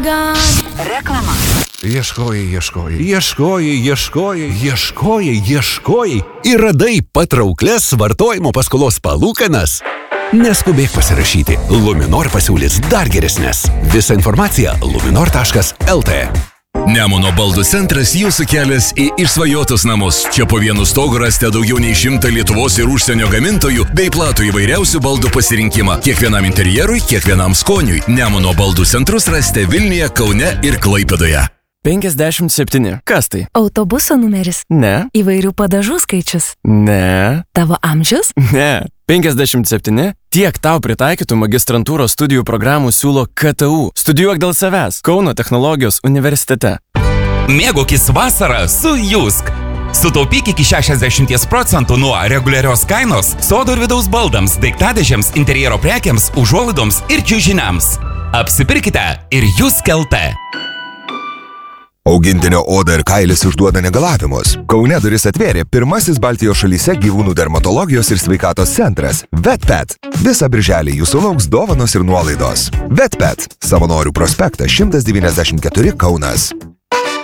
Reklama. Ieškojai ir radai patrauklias vartojimo paskolos palūkanas. Neskubėk pasirašyti. Luminor pasiūlys dar geresnės. Visa informacija luminor.lt. Nemuno baldų centras jūsų kelias į išsvajotus namus. Čia po vienu stogu rasite daugiau nei 100 Lietuvos ir užsienio gamintojų bei platų įvairiausių baldų pasirinkimą. Kiekvienam interjerui, kiekvienam skoniui. Nemuno baldų centrus rasite Vilniuje, Kaune ir Klaipėdoje. 57. Kas tai? Autobuso numeris. Ne. Įvairių padažų skaičius. Ne. Tavo amžius? Ne. 57. Tiek tau pritaikytų magistrantūros studijų programų siūlo KTU. Studijuok dėl savęs. Kauno technologijos universitete. Mėgaukis vasarą su Jusk. Sutaupyk iki 60% nuo reguliarios kainos sodo ir vidaus baldams, daiktadėžėms, interjero prekiams, užuolaidoms ir čiužiniams. Apsipirkite ir Jusk LT. Augintinio oda ir kailis išduoda negalavimus. Kaune duris atvėrė pirmasis Baltijos šalyse gyvūnų dermatologijos ir sveikatos centras VetPet. Visą birželį jūsų lauks dovanos ir nuolaidos. VetPet. Savanorių prospektas 194 Kaunas.